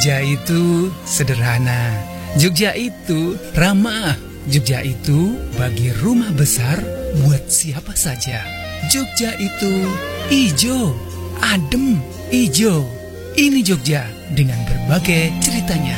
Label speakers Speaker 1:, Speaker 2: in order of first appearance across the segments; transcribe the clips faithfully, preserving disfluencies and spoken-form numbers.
Speaker 1: Jogja itu sederhana, Jogja itu ramah, Jogja itu bagi rumah besar buat siapa saja. Jogja itu ijo, adem, ijo. Ini Jogja dengan berbagai ceritanya.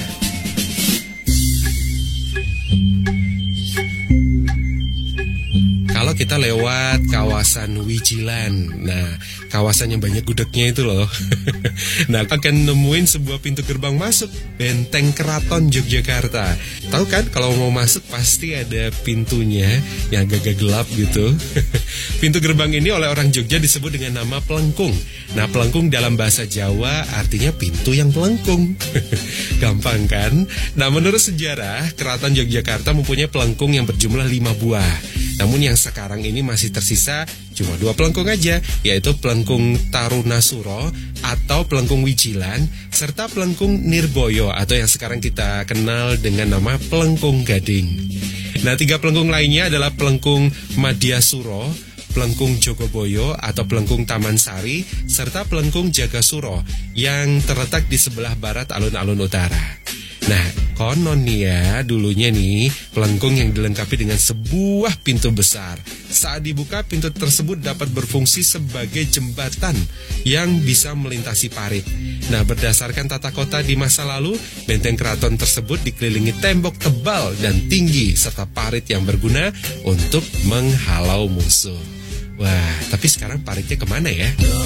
Speaker 2: Kalau kita lewat kawasan Wijilan, nah kawasan yang banyak gudegnya itu loh. Nah, akan nemuin sebuah pintu gerbang masuk Benteng Keraton Yogyakarta. Tahu kan kalau mau masuk pasti ada pintunya yang agak gelap gitu. Pintu gerbang ini oleh orang Jogja disebut dengan nama Plengkung. Nah, Plengkung dalam bahasa Jawa artinya pintu yang pelengkung. Gampang kan? Nah, menurut sejarah, Keraton Yogyakarta mempunyai pelengkung yang berjumlah lima buah. Namun yang sekarang ini masih tersisa cuma dua pelengkung aja, yaitu pelengkung Tarunasuro atau pelengkung Wijilan, serta pelengkung Nirboyo atau yang sekarang kita kenal dengan nama pelengkung Gading. Nah, tiga pelengkung lainnya adalah pelengkung Madyasuro, pelengkung Jogoboyo atau pelengkung Taman Sari, serta pelengkung Jagasuro yang terletak di sebelah barat alun-alun utara. Nah, konon nih ya, dulunya nih pelengkung yang dilengkapi dengan sebuah pintu besar. Saat dibuka, pintu tersebut dapat berfungsi sebagai jembatan yang bisa melintasi parit. Nah, berdasarkan tata kota di masa lalu, benteng keraton tersebut dikelilingi tembok tebal dan tinggi serta parit yang berguna untuk menghalau musuh. Wah, tapi sekarang paritnya kemana ya?